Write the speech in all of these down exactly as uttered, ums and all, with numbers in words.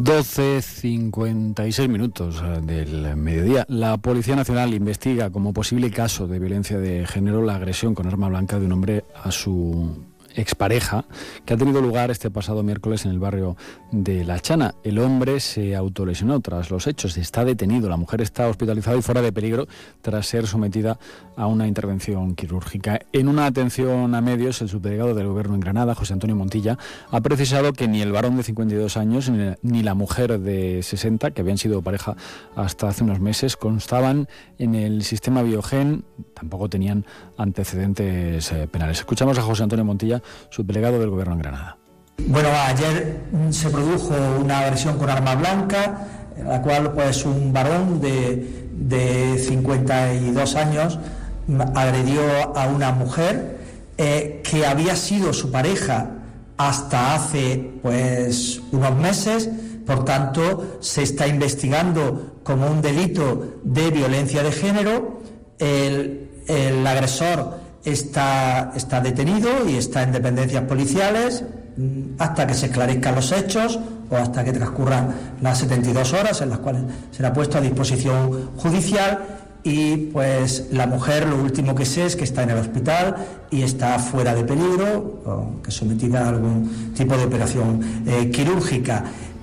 doce cincuenta y seis minutos del mediodía. La Policía Nacional investiga como posible caso de violencia de género la agresión con arma blanca de un hombre a su expareja, que ha tenido lugar este pasado miércoles en el barrio de La Chana. El hombre se autolesionó tras los hechos, está detenido. La mujer está hospitalizada y fuera de peligro tras ser sometida a una intervención quirúrgica. En una atención a medios, el subdelegado del Gobierno en Granada, José Antonio Montilla, ha precisado que ni el varón de cincuenta y dos años ni la mujer de sesenta, que habían sido pareja hasta hace unos meses, constaban en el sistema Biogen, tampoco tenían antecedentes eh, penales. Escuchamos a José Antonio Montilla, subdelegado del Gobierno en Granada. Bueno, ayer se produjo una agresión con arma blanca, en la cual pues un varón de, de cincuenta y dos años agredió a una mujer eh, que había sido su pareja hasta hace pues unos meses. Por tanto, se está investigando como un delito de violencia de género. El, el agresor está, está detenido y está en dependencias policiales hasta que se esclarezcan los hechos o hasta que transcurran las setenta y dos horas en las cuales será puesto a disposición judicial. Y pues la mujer, lo último que sé es que está en el hospital y está fuera de peligro, o que sometida a algún tipo de operación eh, quirúrgica.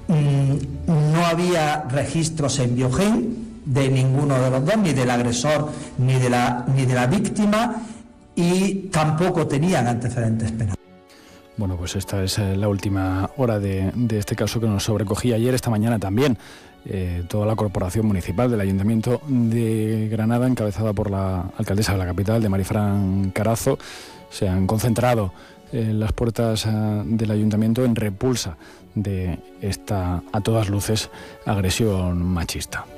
Mm, no había registros en Biogen de ninguno de los dos, ni del agresor ni de la, ni de la víctima, y tampoco tenían antecedentes penales. Bueno, pues esta es la última hora de, de este caso que nos sobrecogía ayer. Esta mañana también eh, toda la corporación municipal del Ayuntamiento de Granada, encabezada por la alcaldesa de la capital, de Marifran Carazo, se han concentrado en las puertas uh, del Ayuntamiento en repulsa de esta, a todas luces, agresión machista.